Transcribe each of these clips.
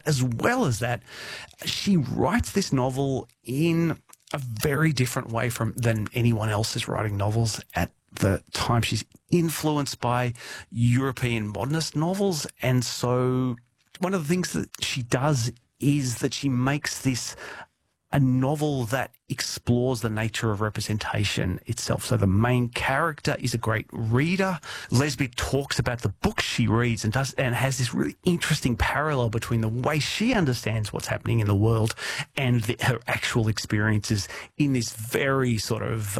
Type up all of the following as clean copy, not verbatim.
as well as that, she writes this novel in a very different way than anyone else is writing novels at the time. She's influenced by European modernist novels, and so one of the things that she does is that she makes this a novel that explores the nature of representation itself. So the main character is a great reader. Lesbia talks about the books she reads and has this really interesting parallel between the way she understands what's happening in the world and her actual experiences in this very sort of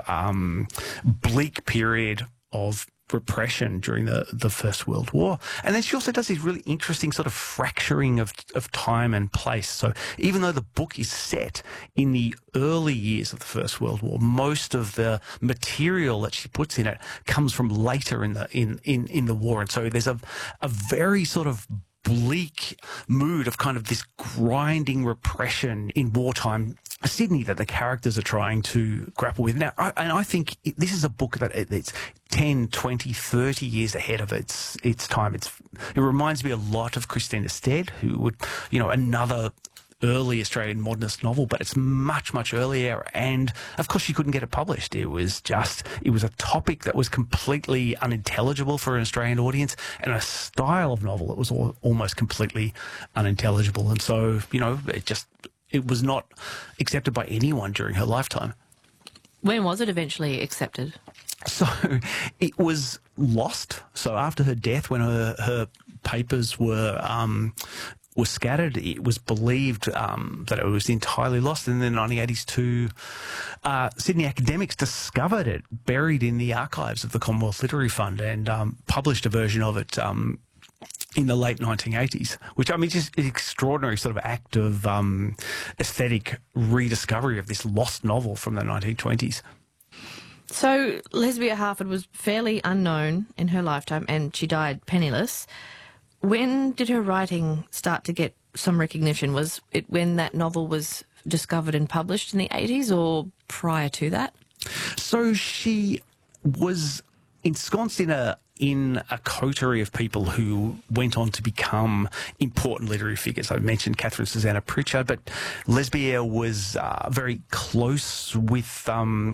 bleak period of repression during the First World War. And then she also does this really interesting sort of fracturing of time and place. So even though the book is set in the early years of the First World War, most of the material that she puts in it comes from later in the war. And so there's a very sort of bleak mood of kind of this grinding repression in wartime Sydney that the characters are trying to grapple with. Now, I think this is a book that it's 10, 20, 30 years ahead of its time. It reminds me a lot of Christina Stead, who would, another early Australian modernist novel, but it's much, much earlier. And of course, she couldn't get it published. It was a topic that was completely unintelligible for an Australian audience, and a style of novel that was almost completely unintelligible. And so, it was not accepted by anyone during her lifetime. When was it eventually accepted? So it was lost. So after her death, when her papers were scattered, it was believed that it was entirely lost. And in the 1982, Sydney academics discovered it buried in the archives of the Commonwealth Literary Fund and published a version of it in the late 1980s, which, just an extraordinary sort of act of aesthetic rediscovery of this lost novel from the 1920s. So Lesbia Harford was fairly unknown in her lifetime, and she died penniless. When did her writing start to get some recognition? Was it when that novel was discovered and published in the 80s, or prior to that? So she was ensconced in a coterie of people who went on to become important literary figures. I mentioned Catherine Susanna Pritchard, but Lesbia was very close with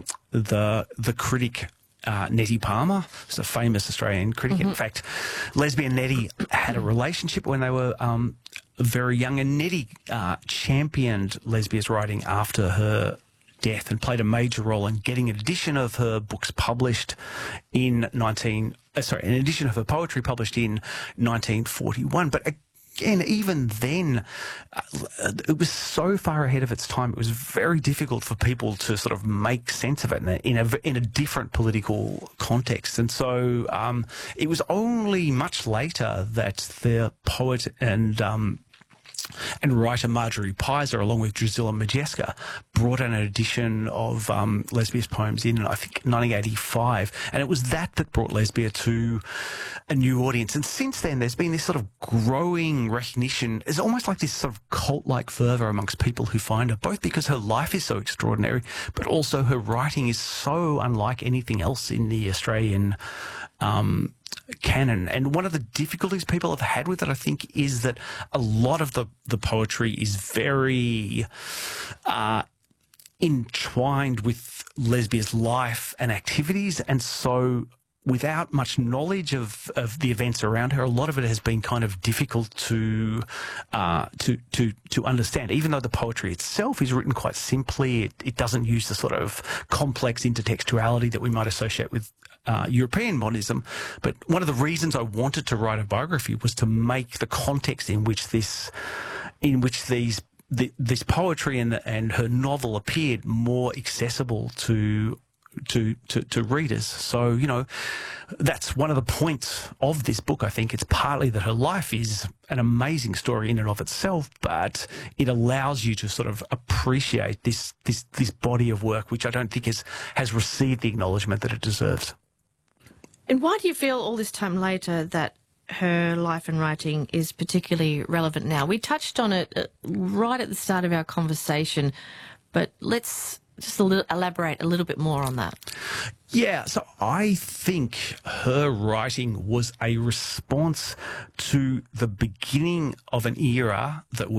the critic Nettie Palmer, who's a famous Australian critic. Mm-hmm. In fact, Lesbia and Nettie had a relationship when they were very young, and Nettie championed Lesbia's writing after her death and played a major role in getting an edition of her books published an edition of her poetry published in 1941. But again, even then, it was so far ahead of its time. It was very difficult for people to sort of make sense of it in a different political context. And so it was only much later that the poet and writer Marjorie Pizer, along with Drusilla Majeska, brought in an edition of Lesbia's poems in, I think, 1985. And it was that brought Lesbia to a new audience. And since then, there's been this sort of growing recognition. It's almost like this sort of cult-like fervour amongst people who find her, both because her life is so extraordinary, but also her writing is so unlike anything else in the Australian canon. And one of the difficulties people have had with it, I think, is that a lot of the poetry is very entwined with Lesbia's life and activities, and so without much knowledge of the events around her, a lot of it has been kind of difficult to understand. Even though the poetry itself is written quite simply, it doesn't use the sort of complex intertextuality that we might associate with European modernism. But one of the reasons I wanted to write a biography was to make the context in which this poetry and her novel appeared more accessible to readers. So, that's one of the points of this book. I think it's partly that her life is an amazing story in and of itself, but it allows you to sort of appreciate this body of work, which I don't think has received the acknowledgement that it deserves. And why do you feel all this time later that her life and writing is particularly relevant now? We touched on it right at the start of our conversation, but let's just elaborate a little bit more on that. Yeah, so I think her writing was a response to the beginning of an era that we